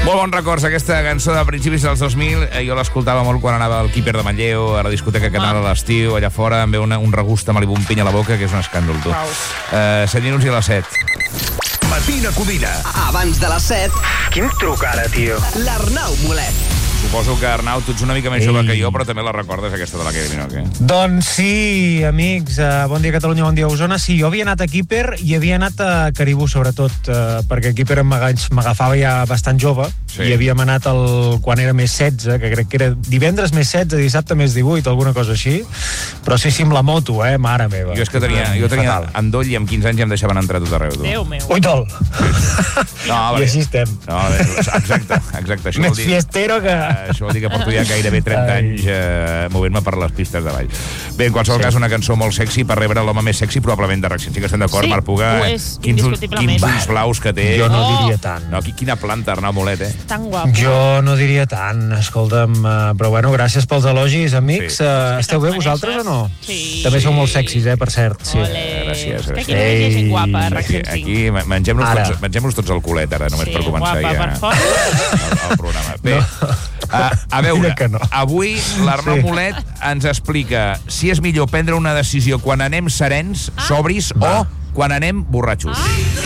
Molt bons records, aquesta cançó de principis dels 2000. Jo l'escoltava molt quan anava al Keeper de Manlleu, a la discoteca Canal a l'estiu, allà fora, em ve un regust de Malibu amb pinya a la boca, que és un escàndol, tu. 7 minuts i a les 7. Matina Codina. Abans de les 7. Quin truc ara, tio? L'Arnau Molet. Suposo que, Arnau, tu ets una mica més jove que jo, però també la recordes, aquesta de la Kylie Minogue. Doncs sí, amics, bon dia Catalunya, bon dia Osona. Sí, jo havia anat a Keeper i havia anat a Caribou, sobretot, perquè Keeper m'agafava ja bastant jove, i havíem anat quan era més 16, que crec que era divendres més 16, dissabte més 18, alguna cosa així. Però sí, amb la moto, mare meva. Jo és que tenia endoll i amb 15 anys ja em deixaven entrar tot arreu. Déu meu. Uitol! I així estem. No, exacte. Més fiestero que... Això vol dir que porto ja gairebé 30 anys movent-me per les pistes de ball. Bé, en qualsevol cas, una cançó molt sexy per rebre l'home més sexy, probablement de Reacció. Sí que estem d'acord, Marc Puga. Quins ulls blaus que té. Jo no diria tant. No, quina planta, Arnau Molet, Tan guapo. Jo no diria tant, escolta'm. Però bueno, gràcies pels elogis, amics. Esteu bé vosaltres o no? Sí. També sou molt sexis, per cert. Sí. Gràcies. Aquí no hi ha gent guapa, Reacció. Aquí mengem-nos tots el culet, ara, només per començar ja el programa. Bé, a veure, avui l'Arnau Molet ens explica si és millor prendre una decisió quan anem serens, sobris, o quan anem borratxos.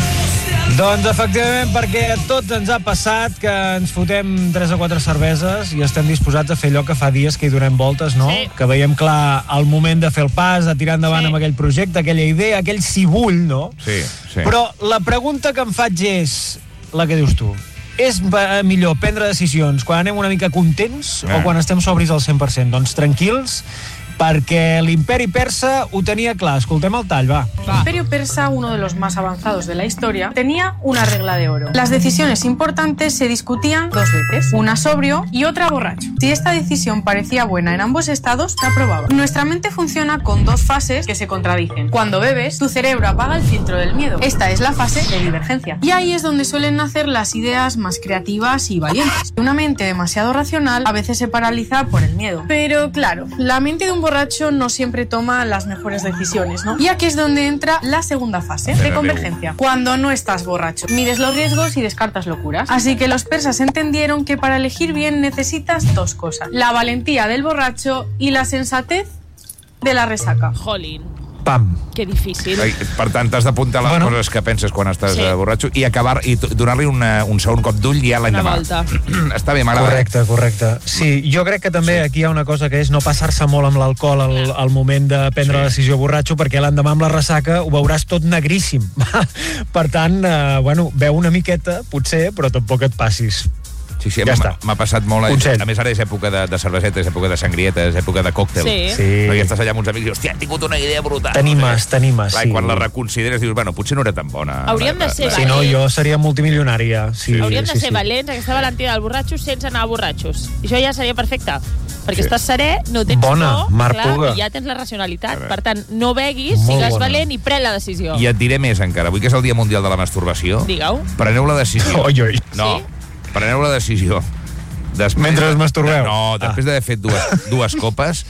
Doncs efectivament, perquè a tots ens ha passat que ens fotem 3 o 4 cerveses i estem disposats a fer allò que fa dies que hi donem voltes, no? Sí. Que veiem clar el moment de fer el pas, de tirar endavant amb aquell projecte, aquella idea, aquell si vull, no? Sí. Però la pregunta que em faig és la que dius tu. És millor prendre decisions quan anem una mica contents o quan estem sobris al 100%? Doncs tranquils, perquè l'imperi persa ho tenia clar. Escoltem el tall, va. El imperio persa, uno de los más avanzados de la historia, tenía una regla de oro. Las decisiones importantes se discutían 2 veces, una sobrio y otra borracho. Si esta decisión parecía buena en ambos estados, se aprobaba. Nuestra mente funciona con 2 fases que se contradicen. Cuando bebes, tu cerebro apaga el filtro del miedo. Esta es la fase de divergencia. Y ahí es donde suelen nacer las ideas más creativas y valientes. Una mente demasiado racional a veces se paraliza por el miedo. Pero claro, la mente de un borracho no siempre toma las mejores decisiones, ¿no? Y aquí es donde entra la segunda fase de convergencia. Cuando no estás borracho, mides los riesgos y descartas locuras. Así que los persas entendieron que para elegir bien necesitas 2 cosas: la valentía del borracho y la sensatez de la resaca. Jolín. Pam. Que difícil. Per tant, t'has d'apuntar les coses que penses quan estàs borratxo i donar-li un segon cop d'ull ja l'endemà. Una volta. Està bé, m'agrada. Correcte. Sí, jo crec que també aquí hi ha una cosa que és no passar-se molt amb l'alcohol al moment de prendre la decisió borratxo, perquè l'endemà amb la ressaca ho veuràs tot negríssim. Per tant, beu una miqueta, potser, però tampoc et passis. Sí, m'ha passat molt. A més, ara és època de cerveseta, és època de sangrieta, és època de còctel. Sí. No, i estàs allà amb uns amics i dius, hòstia, han tingut una idea brutal. T'animes, sí. I quan la reconsideres dius, potser no era tan bona. Hauríem de ser valents. Si no, jo seria multimilionària. Hauríem de ser valents, aquesta valentia del borratxo sense anar a borratxos. I això ja seria perfecte. Perquè estàs serè, no tens por, i ja tens la racionalitat. Per tant, no beguis, sigues valent i pren la decisió. I et diré més encara. Avui que és el Dia Mundial de la Masturbació, preneu la decisió. No, preneu la decisió. Mentre es masturbeu? No, després d'haver fet dues copes,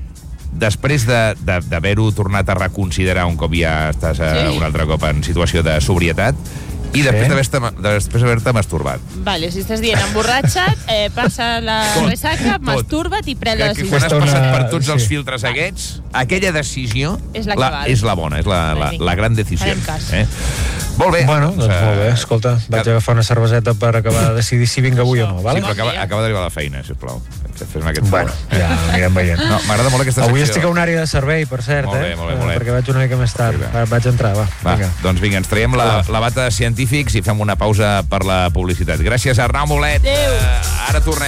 després d'haver-ho tornat a reconsiderar un cop ja estàs un altre cop en situació de sobrietat, i després d'haver-te masturbat. Vale, si estàs dient emborratxa't, passa la ressaca, masturba't i pren la decisió. Quan has passat per tots els filtres aquests, aquella decisió és la bona, és la gran decisió. Molt bé. Doncs molt bé, escolta, vaig agafar una cerveseta per acabar de decidir si vinc avui o no, vale? Sí, però acaba d'arribar a la feina, sisplau. Fes-me aquest favor. Ja anirem veient. No, m'agrada molt aquesta secció. Avui estic a un àrea de servei, per cert, molt bé. perquè vaig una mica més tard. Vaig entrar, va. Doncs vinga, ens traiem la bata de científics i fem una pausa per la publicitat. Gràcies, Arnau Molet. Adéu. Ara tornem.